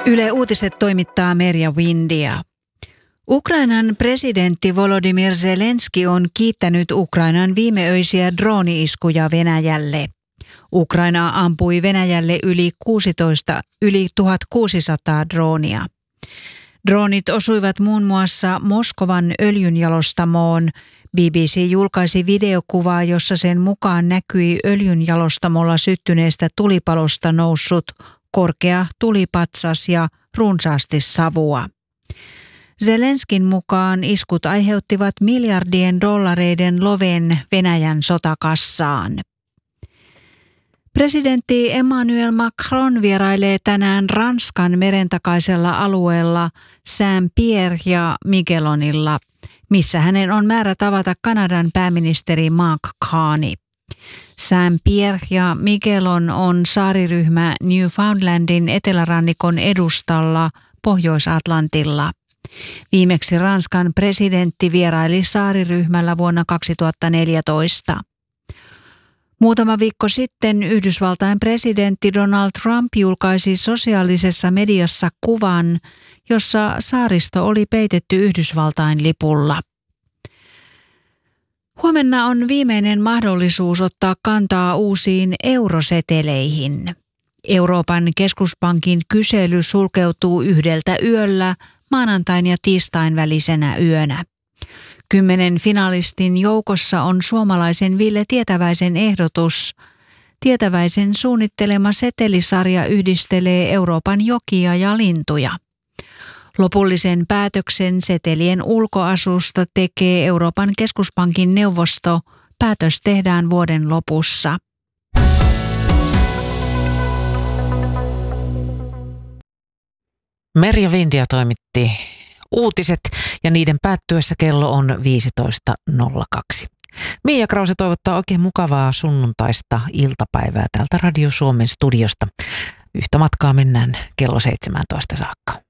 Yle Uutiset toimittaa Merja Windia. Ukrainan presidentti Volodymyr Zelenski on kiittänyt Ukrainan viimeöisiä drooni-iskuja Venäjälle. Ukraina ampui Venäjälle yli 1600 droonia. Droonit osuivat muun muassa Moskovan öljynjalostamoon. BBC julkaisi videokuvaa, jossa sen mukaan näkyi öljynjalostamolla syttyneestä tulipalosta noussut korkea tulipatsas ja runsaasti savua. Zelenskin mukaan iskut aiheuttivat miljardien dollareiden loven Venäjän sotakassaan. Presidentti Emmanuel Macron vierailee tänään Ranskan merentakaisella alueella Saint-Pierre ja Miquelonilla, missä hänen on määrä tavata Kanadan pääministeri Mark Carney. Saint-Pierre ja Miquelon on saariryhmä Newfoundlandin etelärannikon edustalla Pohjois-Atlantilla. Viimeksi Ranskan presidentti vieraili saariryhmällä vuonna 2014. Muutama viikko sitten Yhdysvaltain presidentti Donald Trump julkaisi sosiaalisessa mediassa kuvan, jossa saaristo oli peitetty Yhdysvaltain lipulla. Huomenna on viimeinen mahdollisuus ottaa kantaa uusiin euroseteleihin. Euroopan keskuspankin kysely sulkeutuu 1 yöllä maanantain ja tiistain välisenä yönä. 10 finalistin joukossa on suomalaisen Ville Tietäväisen ehdotus. Tietäväisen suunnittelema setelisarja yhdistelee Euroopan jokia ja lintuja. Lopullisen päätöksen setelien ulkoasusta tekee Euroopan keskuspankin neuvosto. Päätös tehdään vuoden lopussa. Merja Windia toimitti uutiset ja niiden päättyessä kello on 15.02. Miia Krause toivottaa oikein mukavaa sunnuntaista iltapäivää täältä Radio Suomen studiosta. Yhtä matkaa mennään kello 17 saakka.